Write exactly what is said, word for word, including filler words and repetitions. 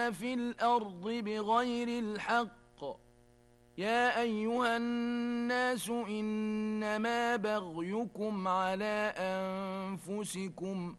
في الأرض بغير الحق يا أيها الناس إنما بغيكم على أنفسكم